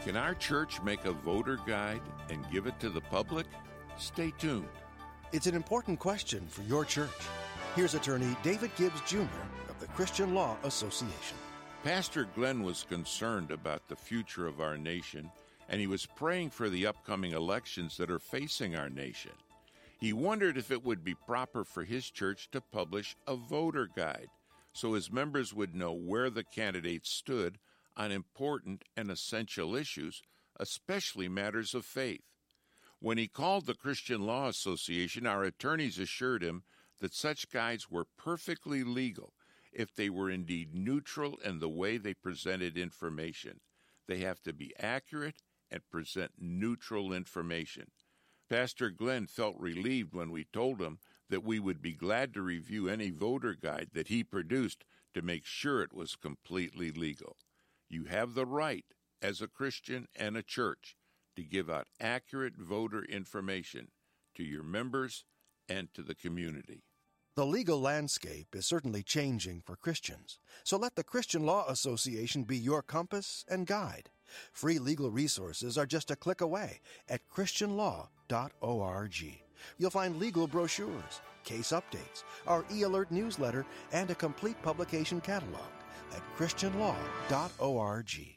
Can our church make a voter guide and give it to the public? Stay tuned. It's an important question for your church. Here's attorney David Gibbs Jr. of the Christian Law Association. Pastor Glenn was concerned about the future of our nation, and he was praying for the upcoming elections that are facing our nation. He wondered if it would be proper for his church to publish a voter guide so his members would know where the candidates stood on important and essential issues, especially matters of faith. When he called the Christian Law Association, our attorneys assured him that such guides were perfectly legal if they were indeed neutral in the way they presented information. They have to be accurate and present neutral information. Pastor Glenn felt relieved when we told him that we would be glad to review any voter guide that he produced to make sure it was completely legal. You have the right, as a Christian and a church, to give out accurate voter information to your members and to the community. The legal landscape is certainly changing for Christians, so let the Christian Law Association be your compass and guide. Free legal resources are just a click away at christianlaw.org. You'll find legal brochures, case updates, our e-alert newsletter, and a complete publication catalog at christianlaw.org.